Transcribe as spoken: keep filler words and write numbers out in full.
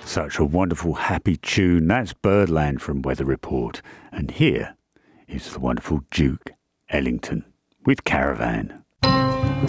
Such a wonderful, happy tune. That's Birdland from Weather Report. And here is the wonderful Duke Ellington with Caravan.